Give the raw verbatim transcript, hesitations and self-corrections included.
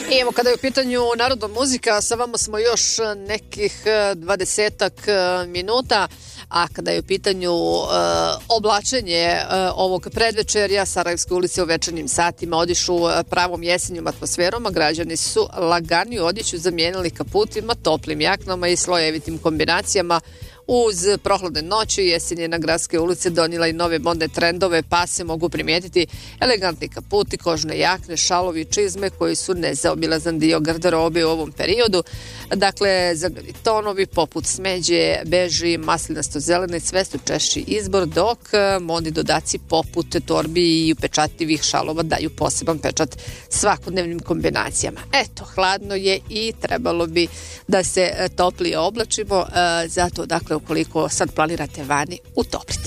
I evo, kada je u pitanju narodna muzika, sa vama smo još nekih dvadesetak minuta, a kada je u pitanju uh, oblačenje uh, ovog predvečerja, Sarajevske ulice u večernjim satima odišu uh, pravom jesenjom atmosferom, a građani su laganiju odjeću zamijenili kaputima, toplim jaknama i slojevitim kombinacijama. Uz prohladne noći jesen je na gradske ulice donijela i nove modne trendove, pa se mogu primijetiti elegantni kaputi, kožne jakne, šalovi i čizme koji su nezaobilazan dio garderobe u ovom periodu. Dakle, zagrani tonovi poput smeđe, beži, maslinasto-zelene, sve su češći izbor, dok modni dodaci poput torbi i upečatljivih šalova daju poseban pečat svakodnevnim kombinacijama. Eto, hladno je i trebalo bi da se toplije oblačimo, zato dakle ukoliko sad planirate vani, utoplite.